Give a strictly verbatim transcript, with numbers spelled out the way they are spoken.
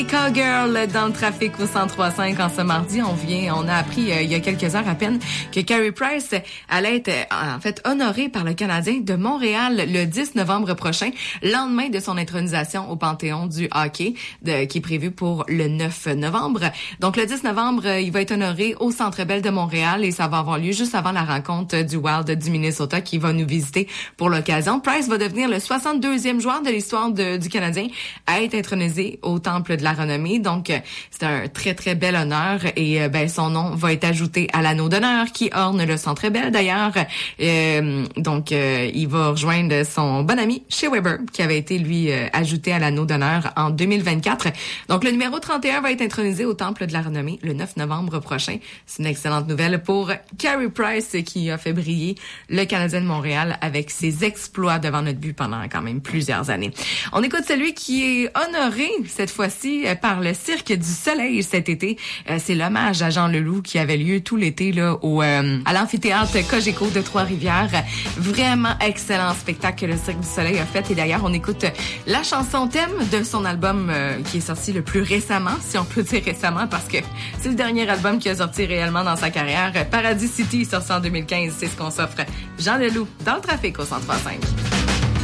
Cowgirl dans le trafic au cent trois virgule cinq en ce mardi. On vient, on a appris euh, il y a quelques heures à peine que Carey Price allait être euh, en fait honorée par le Canadien de Montréal le dix novembre prochain, lendemain de son intronisation au Panthéon du hockey, de, qui est prévu pour le neuf novembre. Donc le dix novembre, euh, il va être honoré au Centre Bell de Montréal et ça va avoir lieu juste avant la rencontre du Wild du Minnesota qui va nous visiter pour l'occasion. Price va devenir le soixante-deuxième joueur de l'histoire de, du Canadien à être intronisé au Temple de la Renommée. Donc, c'est un très, très bel honneur et ben son nom va être ajouté à l'anneau d'honneur qui orne le Centre Bell d'ailleurs. Euh, donc, euh, il va rejoindre son bon ami Shea Weber qui avait été, lui, euh, ajouté à l'anneau d'honneur en deux mille vingt-quatre. Donc, le numéro trente et un va être intronisé au Temple de la Renommée le neuf novembre prochain. C'est une excellente nouvelle pour Carey Price qui a fait briller le Canadien de Montréal avec ses exploits devant notre but pendant quand même plusieurs années. On écoute celui qui est honoré cette fois-ci par le Cirque du Soleil cet été. Euh, c'est l'hommage à Jean Leloup qui avait lieu tout l'été là au euh, à l'amphithéâtre Cogeco de Trois-Rivières. Vraiment excellent spectacle que le Cirque du Soleil a fait. Et d'ailleurs, on écoute la chanson thème de son album euh, qui est sorti le plus récemment, si on peut dire récemment, parce que c'est le dernier album qui a sorti réellement dans sa carrière. Paradis City, sorti en deux mille quinze. C'est ce qu'on s'offre. Jean Leloup dans le trafic au cent trois virgule cinq.